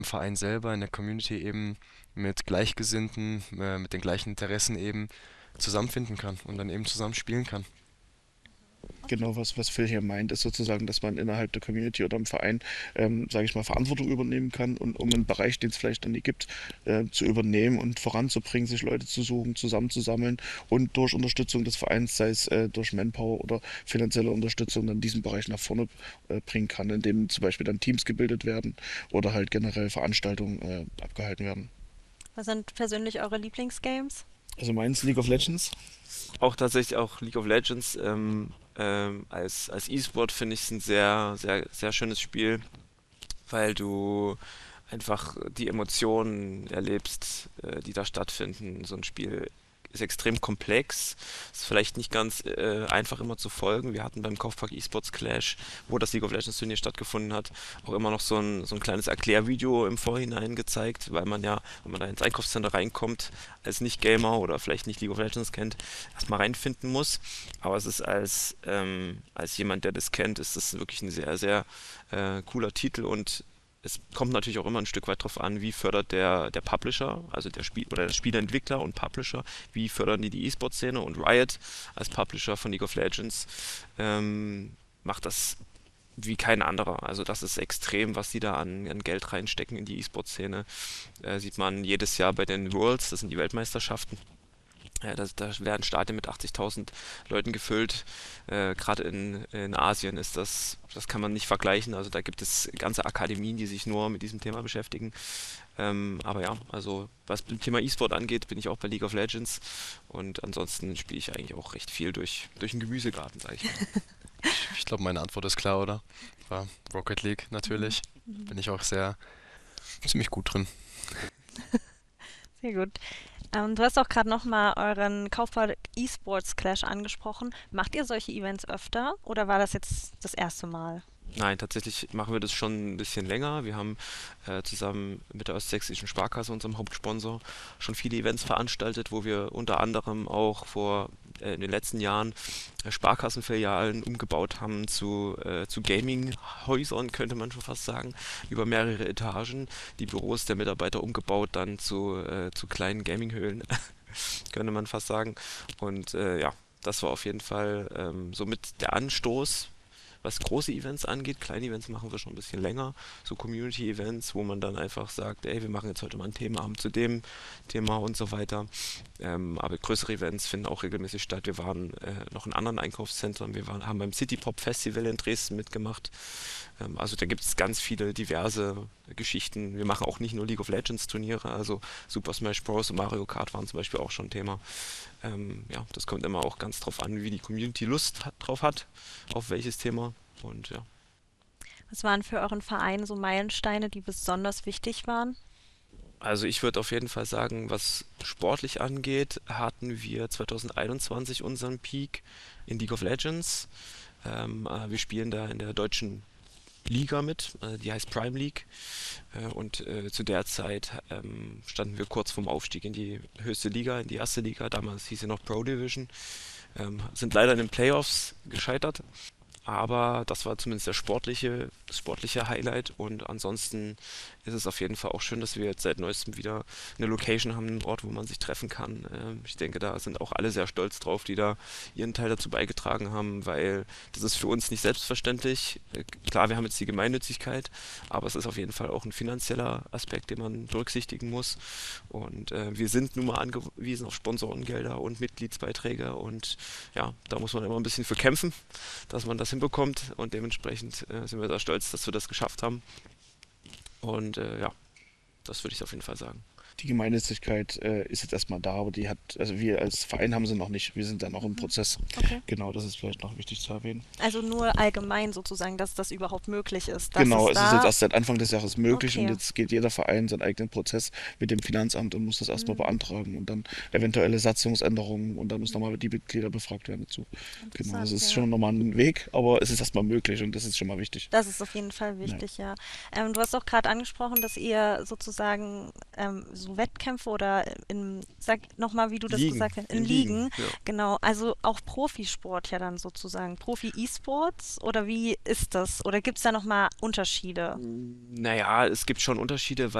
im Verein selber, in der Community eben mit Gleichgesinnten, mit den gleichen Interessen eben zusammenfinden kann und dann eben zusammen spielen kann. Genau, was Phil hier meint, ist sozusagen, dass man innerhalb der Community oder im Verein, sage ich mal, Verantwortung übernehmen kann und um einen Bereich, den es vielleicht dann nie gibt, zu übernehmen und voranzubringen, sich Leute zu suchen, zusammenzusammeln und durch Unterstützung des Vereins, sei es durch Manpower oder finanzielle Unterstützung, dann diesen Bereich nach vorne bringen kann, indem zum Beispiel dann Teams gebildet werden oder halt generell Veranstaltungen abgehalten werden. Was sind persönlich eure Lieblingsgames? Also meins League of Legends. Auch tatsächlich auch League of Legends als E-Sport finde ich es ein sehr, sehr, sehr schönes Spiel, weil du einfach die Emotionen erlebst, die da stattfinden. So ein Spiel ist extrem komplex, ist vielleicht nicht ganz einfach immer zu folgen. Wir hatten beim Kaufpark eSports Clash, wo das League of Legends Turnier stattgefunden hat, auch immer noch so ein kleines Erklärvideo im Vorhinein gezeigt, weil man ja, wenn man da ins Einkaufscenter reinkommt, als Nicht-Gamer oder vielleicht nicht League of Legends kennt, erstmal reinfinden muss. Aber es ist als jemand, der das kennt, ist das wirklich ein sehr, sehr cooler Titel und es kommt natürlich auch immer ein Stück weit drauf an, wie fördert der Publisher, also der Spiel oder der Spieleentwickler und Publisher, wie fördern die E-Sport-Szene und Riot als Publisher von League of Legends macht das wie kein anderer. Also das ist extrem, was die da an Geld reinstecken in die E-Sport-Szene. Sieht man jedes Jahr bei den Worlds, das sind die Weltmeisterschaften. Ja, da werden Stadien mit 80.000 Leuten gefüllt. Gerade in Asien ist das kann man nicht vergleichen. Also da gibt es ganze Akademien, die sich nur mit diesem Thema beschäftigen. Aber ja, also was das Thema E-Sport angeht, bin ich auch bei League of Legends. Und ansonsten spiele ich eigentlich auch recht viel durch den Gemüsegarten, sage ich mal. Ich glaube, meine Antwort ist klar, oder? War Rocket League Mhm. natürlich. Mhm. Bin ich auch sehr ziemlich gut drin. Sehr gut. Du hast auch gerade nochmal euren Kaufball eSports Clash angesprochen. Macht ihr solche Events öfter oder war das jetzt das erste Mal? Nein, tatsächlich machen wir das schon ein bisschen länger. Wir haben zusammen mit der Ostsächsischen Sparkasse, unserem Hauptsponsor, schon viele Events veranstaltet, wo wir unter anderem auch in den letzten Jahren Sparkassenfilialen umgebaut haben zu Gaming-Häusern, könnte man schon fast sagen, über mehrere Etagen. Die Büros der Mitarbeiter umgebaut dann zu kleinen Gaming-Höhlen, könnte man fast sagen. Und ja, das war auf jeden Fall somit der Anstoß, was große Events angeht. Kleine Events machen wir schon ein bisschen länger, so Community-Events, wo man dann einfach sagt, ey, wir machen jetzt heute mal einen Themenabend zu dem Thema und so weiter. Aber größere Events finden auch regelmäßig statt. Wir waren noch in anderen Einkaufszentren, haben beim City Pop Festival in Dresden mitgemacht. Also da gibt es ganz viele diverse Geschichten. Wir machen auch nicht nur League of Legends Turniere, also Super Smash Bros. Und Mario Kart waren zum Beispiel auch schon Thema. Ja, das kommt immer auch ganz drauf an, wie die Community drauf hat, auf welches Thema. Und ja. Was waren für euren Verein so Meilensteine, die besonders wichtig waren? Also ich würde auf jeden Fall sagen, was sportlich angeht, hatten wir 2021 unseren Peak in League of Legends. Wir spielen da in der deutschen Liga mit, die heißt Prime League. Und zu der Zeit standen wir kurz vorm Aufstieg in die höchste Liga, in die erste Liga. Damals hieß sie noch Pro Division. Sind leider in den Playoffs gescheitert. Aber das war zumindest das sportliche Highlight. Und ansonsten ist es auf jeden Fall auch schön, dass wir jetzt seit neuestem wieder eine Location haben, einen Ort, wo man sich treffen kann. Ich denke, da sind auch alle sehr stolz drauf, die da ihren Teil dazu beigetragen haben, weil das ist für uns nicht selbstverständlich. Klar, wir haben jetzt die Gemeinnützigkeit, aber es ist auf jeden Fall auch ein finanzieller Aspekt, den man berücksichtigen muss. Und wir sind nun mal angewiesen auf Sponsorengelder und Mitgliedsbeiträge. Und ja, da muss man immer ein bisschen für kämpfen, dass man das hinbekommt. Und dementsprechend sind wir da stolz, dass wir das geschafft haben. Und ja, das würde ich auf jeden Fall sagen. Die Gemeinnützigkeit ist jetzt erstmal da, aber die hat, also wir als Verein haben sie noch nicht. Wir sind da noch im Mhm. Prozess. Okay. Genau, das ist vielleicht noch wichtig zu erwähnen. Also nur allgemein sozusagen, dass das überhaupt möglich ist, dass Genau, es es ist jetzt da. erst seit Anfang des Jahres möglich und Okay. jetzt geht jeder Verein seinen eigenen Prozess mit dem Finanzamt und muss das erstmal Mhm. beantragen und dann eventuelle Satzungsänderungen und dann müssen nochmal die Mitglieder befragt werden dazu. Genau, das Interessant, ist ja. schon nochmal ein Weg, aber es ist erstmal möglich und das ist schon mal wichtig. Das ist auf jeden Fall Ja. wichtig, ja. Du hast auch gerade angesprochen, dass ihr sozusagen so Wettkämpfe oder sag nochmal, wie du das Ligen, gesagt hast, in in Ligen, Ligen, ja. genau, also auch Profisport ja dann sozusagen, Profi-E-Sports oder wie ist das? Oder gibt es da nochmal Unterschiede? Naja, es gibt schon Unterschiede,